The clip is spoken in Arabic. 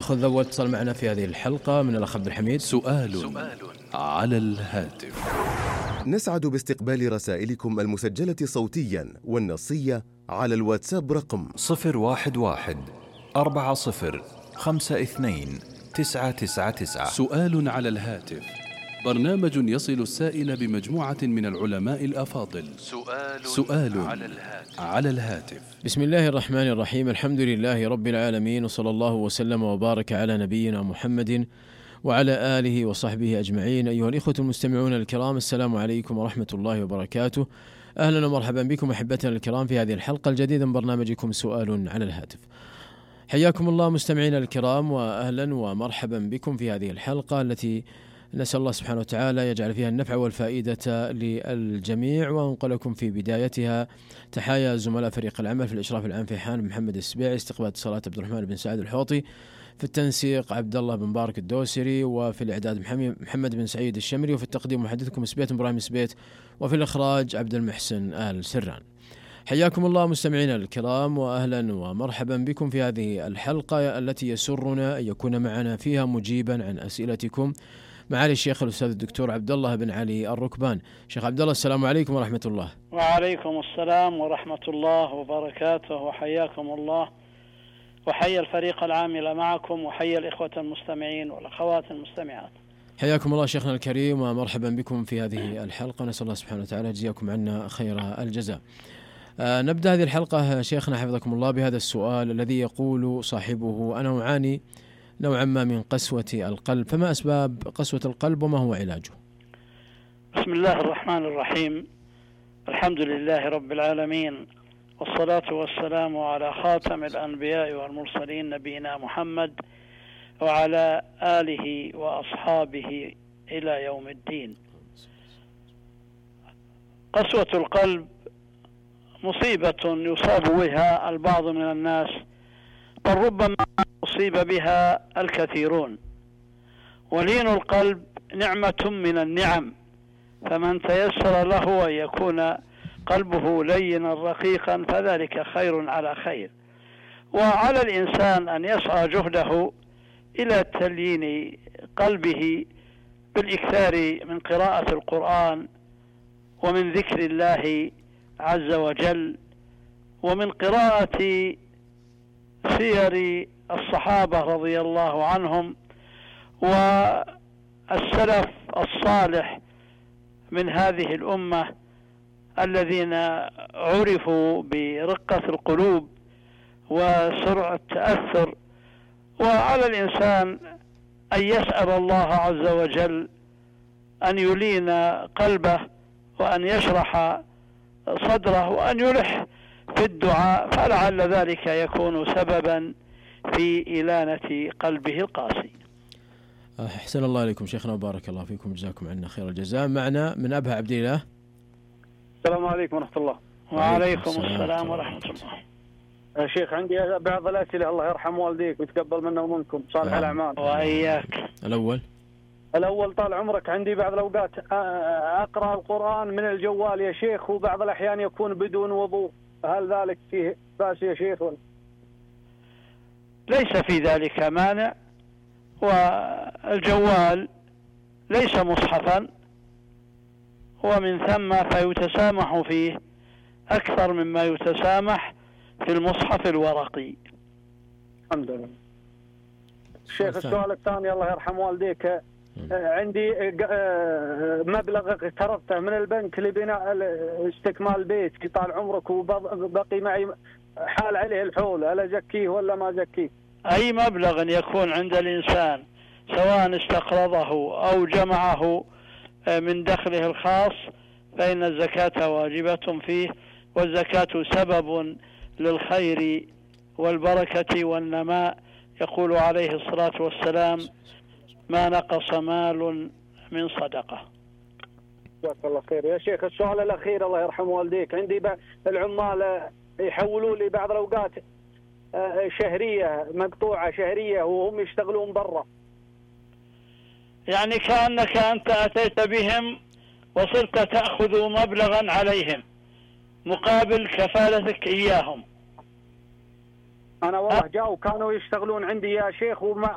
نأخذ أول اتصال معنا في هذه الحلقة من الأخ عبد الحميد. سؤال على الهاتف. نسعد باستقبال رسائلكم المسجلة صوتيا والنصية على الواتساب رقم 011-40-52-999. سؤال على الهاتف، برنامج يصل السائل بمجموعة من العلماء الأفاضل. سؤال على الهاتف. بسم الله الرحمن الرحيم، الحمد لله رب العالمين، وصلى الله وسلم وبارك على نبينا محمد وعلى آله وصحبه أجمعين. أيها الإخوة المستمعون الكرام، السلام عليكم ورحمة الله وبركاته. أهلا ومرحبا بكم أحبتنا الكرام في هذه الحلقة الجديدة من برنامجكم سؤال على الهاتف. حياكم الله مستمعينا الكرام، وأهلا ومرحبا بكم في هذه الحلقة التي نسأل الله سبحانه وتعالى يجعل فيها النفع والفائدة للجميع. وأنقل لكم في بدايتها تحايا زملاء فريق العمل في الإشراف العام في حان محمد السبيعي، استقبال اتصالات عبد الرحمن بن سعد الحوطي، في التنسيق عبد الله بن مبارك الدوسري، وفي الإعداد محمد بن سعيد الشمري، وفي التقديم محدثكم سبيت إبراهيم سبيت، وفي الإخراج عبد المحسن آل سران. حياكم الله مستمعينا الكرام، وأهلا ومرحبا بكم في هذه الحلقة التي يسرنا أن يكون معنا فيها مجيبا عن أسئلتكم معالي الشيخ الأستاذ الدكتور عبد الله بن علي الركبان. شيخ عبد الله، السلام عليكم ورحمة الله. وعليكم السلام ورحمة الله وبركاته، وحياكم الله، وحيا الفريق العامل معكم، وحيا الإخوة المستمعين والأخوات المستمعات. حياكم الله شيخنا الكريم، ومرحبا بكم في هذه الحلقة، نسأل الله سبحانه وتعالى يجزيكم عنا خير الجزاء. نبدأ هذه الحلقة شيخنا حفظكم الله بهذا السؤال الذي يقول صاحبه: أنا أعاني نوعا ما من قسوة القلب، فما أسباب قسوة القلب وما هو علاجه؟ بسم الله الرحمن الرحيم، الحمد لله رب العالمين، والصلاة والسلام على خاتم الأنبياء والمرسلين نبينا محمد وعلى آله وأصحابه إلى يوم الدين. قسوة القلب مصيبة يصاب بها البعض من الناس، بل ربما أصيب بها الكثيرون. ولين القلب نعمة من النعم، فمن تيسر له أن يكون قلبه لينا رقيقا فذلك خير على خير. وعلى الإنسان أن يسعى جهده إلى تليين قلبه بالإكثار من قراءة القرآن، ومن ذكر الله عز وجل، ومن قراءة سير الصحابة رضي الله عنهم والسلف الصالح من هذه الأمة الذين عرفوا برقة القلوب وسرعة التأثر. وعلى الإنسان أن يسأل الله عز وجل أن يلين قلبه، وأن يشرح صدره، وأن يلح في الدعاء، فلعل ذلك يكون سببا في إلانة قلبه القاسي. أحسن الله عليكم شيخنا وبارك الله فيكم، جزاكم عنا خير الجزاء. معنا من أبها عبد الله. السلام عليكم ورحمة الله. وعليكم السلام ورحمة الله. يا شيخ عندي بعض الأسئلة، الله يرحم والديك ويتقبل منا ومنكم صالح الأعمال. وإياك. الأول طال عمرك، عندي بعض الأوقات أقرأ القرآن من الجوال يا شيخ، وبعض الأحيان يكون بدون وضوء، هل ذلك فيه بأس يا شيخ؟ ليس في ذلك مانع، والجوال ليس مصحفا، ومن ثم فيتسامح فيه أكثر مما يتسامح في المصحف الورقي. الحمد لله. الشيخ السؤال الثاني، الله يرحم والديك، عندي مبلغ اقترضته من البنك لبناء استكمال بيت طال عمرك، وبقي معي حال عليه الحول، هل أزكيه ولا ما أزكيه؟ أي مبلغ يكون عند الإنسان سواء استقرضه أو جمعه من دخله الخاص فإن الزكاة واجبة فيه، والزكاة سبب للخير والبركة والنماء. يقول عليه الصلاة والسلام: ما نقص مال من صدقة. جزاك الله خير يا شيخ. السؤال الأخير، الله يرحم والديك، عندي العمال يحولوا لي بعض الأوقات شهرية مقطوعة شهرية وهم يشتغلون برا، يعني كأنك أنت أتيت بهم وصرت تأخذ مبلغا عليهم مقابل كفالتك إياهم. أنا والله جاءوا كانوا يشتغلون عندي يا شيخ،